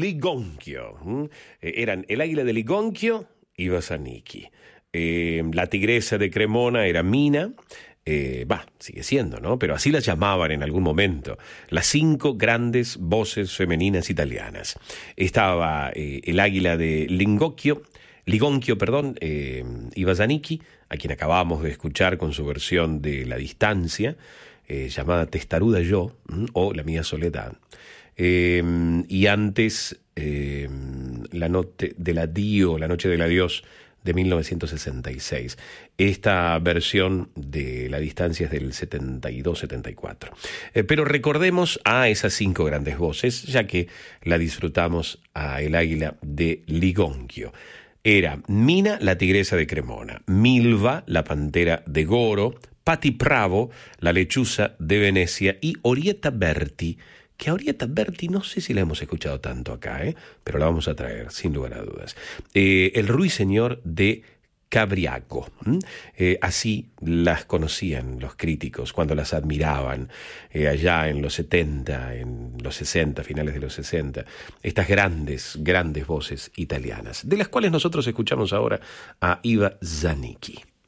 Ligonchio. Eran el águila de Ligonchio y Zanicchi. La tigresa de Cremona era Mina. Sigue siendo, ¿no? Pero así las llamaban en algún momento. Las 5 grandes voces femeninas italianas. Estaba el águila de Ligonchio, Iva Zanicchi, a quien acabamos de escuchar con su versión de La Distancia, llamada Testaruda Yo, o La Mía Soledad. Y antes, La Noche del Adiós, de 1966. Esta versión de La Distancia es del 72-74. Pero recordemos a esas 5 grandes voces, ya que la disfrutamos a El Águila de Ligonchio. Era Mina, la tigresa de Cremona, Milva, la pantera de Goro, Patti Bravo, la lechuza de Venecia, y Orietta Berti, que a Orietta Berti no sé si la hemos escuchado tanto acá, pero la vamos a traer, sin lugar a dudas. El ruiseñor de Cabriaco. Así las conocían los críticos cuando las admiraban allá en los 70, en los 60, finales de los 60. Estas grandes voces italianas, de las cuales nosotros escuchamos ahora a Iva Zanicchi.